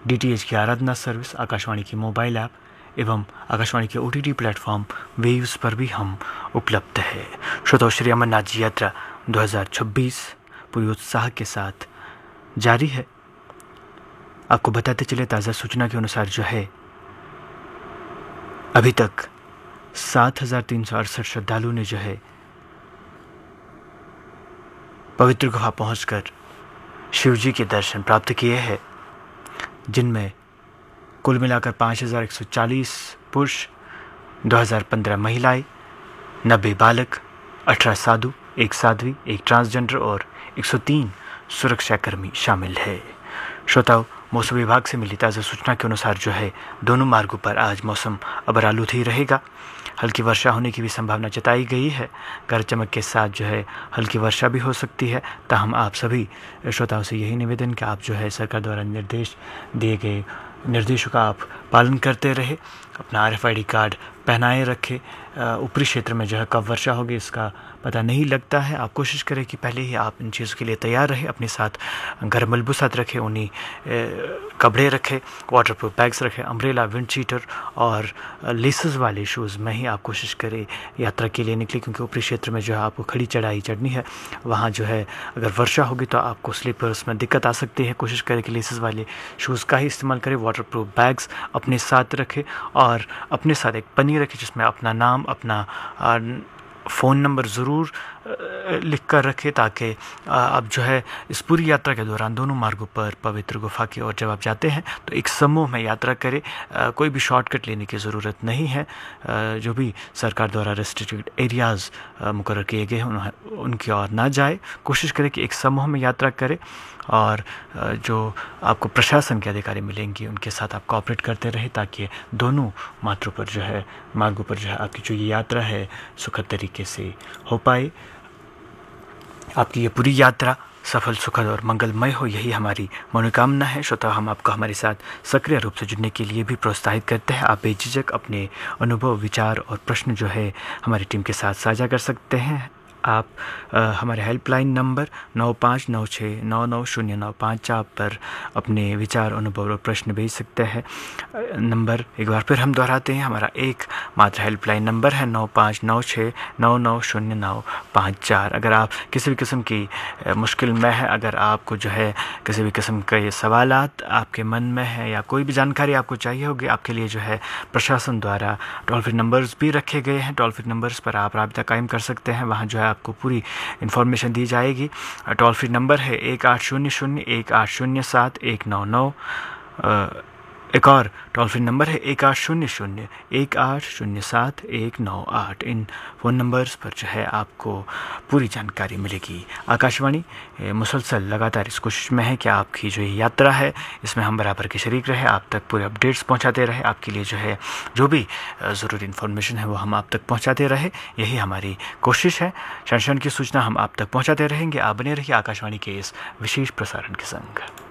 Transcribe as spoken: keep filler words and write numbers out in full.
DTH की आराधना service, Akashvani की mobile app एवं आकाशवाणी के ओटीटी प्लेटफॉर्म वेव्स पर भी हम उपलब्ध है। श्रोताओ, श्री अमरनाथ जी यात्रा दो हज़ार छब्बीस पूरी उत्साह के साथ जारी है। आपको बताते चले, ताज़ा सूचना के अनुसार जो है अभी तक सात हजार तीन सौ अड़सठ श्रद्धालुओं ने जो है पवित्र गुफा पहुंचकर शिव जी के दर्शन प्राप्त किए हैं, जिनमें कुल मिलाकर पाँच हजार एक सौ चालीस पुरुष, दो हज़ार पंद्रह महिलाएं, नब्बे बालक, अठारह साधु, एक साध्वी, एक ट्रांसजेंडर और एक सौ तीन सुरक्षाकर्मी शामिल है। श्रोताओं, मौसम विभाग से मिली ताज़ा सूचना के अनुसार जो है दोनों मार्गों पर आज मौसम अबर आलूद ही रहेगा। हल्की वर्षा होने की भी संभावना जताई गई है। गरज चमक के साथ जो है हल्की वर्षा भी हो सकती है। ताहम आप सभी श्रोताओं से यही निवेदन कि आप जो है सरकार द्वारा निर्देश दिए गए निर्देशों का आप पालन करते रहे, अपना R F I D card पहनाए रखें। ऊपरी क्षेत्र में जो है कब वर्षा होगी इसका पता नहीं लगता है। आप कोशिश करें कि पहले ही आप इन चीज़ों के लिए तैयार रहें। अपने साथ गर्म मलबूसात रखें, ऊनी कपड़े रखें, वाटर प्रूफ बैग्स रखें, अम्ब्रेला, विंड शीटर और लेसेस वाले शूज़ में ही आप कोशिश करें यात्रा के लिए निकले, क्योंकि ऊपरी क्षेत्र में जो है आपको खड़ी चढ़ाई चढ़नी है। वहाँ जो है अगर वर्षा होगी तो आपको स्लीपर्स में दिक्कत आ सकती है। कोशिश करें कि लेसेस वाले शूज़ का ही इस्तेमाल करें। वाटर प्रूफ बैग्स अपने साथ रखें और अपने साथ एक पन्नी रखें जिसमें अपना नाम, अपना फ़ोन नंबर ज़रूर लिख कर रखें, ताकि आप जो है इस पूरी यात्रा के दौरान दोनों मार्गों पर पवित्र गुफा की ओर जब आप जाते हैं तो एक समूह में यात्रा करें। कोई भी शॉर्टकट लेने की ज़रूरत नहीं है। जो भी सरकार द्वारा रेस्ट्रिक्टेड एरियाज़ मुकर्रर किए गए हैं उनकी ओर ना जाए। कोशिश करें कि एक समूह में यात्रा करें और जो आपको प्रशासन के अधिकारी मिलेंगे उनके साथ आप कोऑपरेट करते रहे, ताकि दोनों मार्गों पर जो है मार्गों पर जो है आपकी जो ये यात्रा है सुखद तरीके से हो पाए। आपकी ये पूरी यात्रा सफल, सुखद और मंगलमय हो, यही हमारी मनोकामना है। श्रोता, हम आपको हमारे साथ सक्रिय रूप से जुड़ने के लिए भी प्रोत्साहित करते हैं। आप बेझिझक अपने अनुभव, विचार और प्रश्न जो है हमारी टीम के साथ साझा कर सकते हैं। आप आ, हमारे हेल्पलाइन नंबर नौ पाँच नौ छः नौ नौ शून्य नौ पाँच चार पर अपने विचार, अनुभव और प्रश्न भेज सकते हैं। नंबर एक बार फिर हम दोहराते हैं, हमारा एक मात्र हेल्पलाइन नंबर है नौ पाँच नौ छः नौ नौ शून्य नौ पाँच चार। अगर आप किसी भी किस्म की मुश्किल में है, अगर आपको जो है किसी भी किस्म के सवालात आपके मन में है या कोई भी जानकारी आपको चाहिए होगी, आपके लिए जो है प्रशासन द्वारा टोल फ्री नंबर्स भी रखे गए हैं। टोल फ्री नंबर्स पर आप राब्ता कायम कर सकते हैं। वहाँ जो है आपको पूरी इन्फॉर्मेशन दी जाएगी। टोल फ्री नंबर है एक आठ शून्य शून्य एक आठ शून्य सात एक नौ नौ। एक और टोल फ्री नंबर है एक आठ शून्य शून्य एक आठ शून्य सात एक नौ आठ। इन फ़ोन नंबर्स पर जो है आपको पूरी जानकारी मिलेगी। आकाशवाणी मुसलसल लगातार इस कोशिश में है कि आपकी जो ये यात्रा है इसमें हम बराबर के शरीक रहे, आप तक पूरे अपडेट्स पहुंचाते रहे। आपके लिए जो है जो भी ज़रूरी इन्फॉर्मेशन है वो हम आप तक पहुंचाते रहे, यही हमारी कोशिश है। क्षण क्षण की सूचना हम आप तक पहुँचाते रहेंगे। आप बने रहिए आकाशवाणी के इस विशेष प्रसारण के संग।